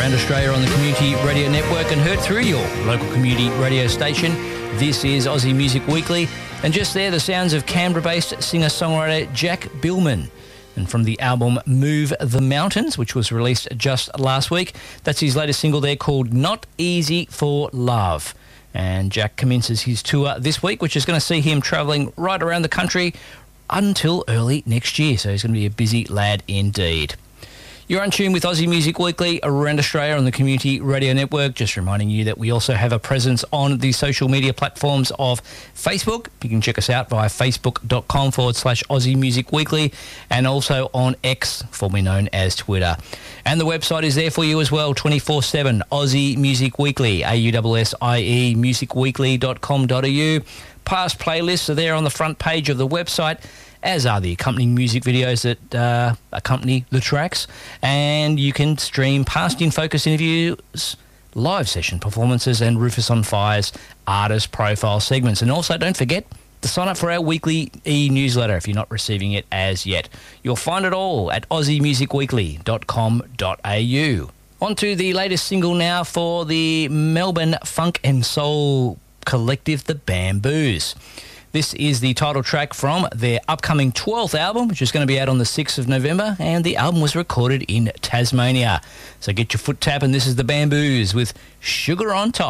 Around Australia on the Community Radio Network and heard through your local community radio station. This is Aussie Music Weekly, and just there, the sounds of Canberra-based singer-songwriter Jack Billman. And from the album Move the Mountains, which was released just last week, that's his latest single there called Not Easy for Love. And Jack commences his tour this week, which is going to see him travelling right around the country until early next year. So he's going to be a busy lad indeed. You're on tune with Aussie Music Weekly around Australia on the Community Radio Network. Just reminding you that we also have a presence on the social media platforms of Facebook. You can check us out via facebook.com/Aussie Music Weekly, and also on X, formerly known as Twitter. And the website is there for you as well, 24/7, Aussie Music Weekly, AUSSIE musicweekly.com.au. Past playlists are there on the front page of the website, as are the accompanying music videos that accompany the tracks. And you can stream past In Focus interviews, live session performances, and Rufus on Fire's artist profile segments. And also, don't forget to sign up for our weekly e-newsletter if you're not receiving it as yet. You'll find it all at aussiemusicweekly.com.au. On to the latest single now for the Melbourne funk and soul collective, The Bamboos. This is the title track from their upcoming 12th album, which is going to be out on the 6th of November, and the album was recorded in Tasmania. So get your foot tapping. This is The Bamboos with Sugar on Top.